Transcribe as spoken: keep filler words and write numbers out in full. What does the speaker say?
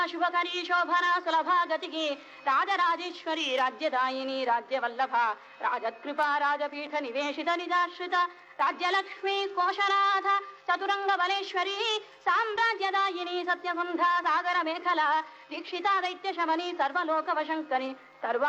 శుభకరీ శోభనా సులభా గతికి రాజరాజేశ్వరి రాజ్యదాయిని రాజ్యవల్లభ రాజకృపా రాజపీఠ నివేశిత నిజాశ్రిత రాజ్యలక్ష్మీ కోశనాథ చతురంగ బలేశ్వరి సామ్రాజ్యదాయిని సత్యసంధ సాగర మేఖల దీక్షితా దైత్య శమని సర్వలోక వశంకరి సర్వ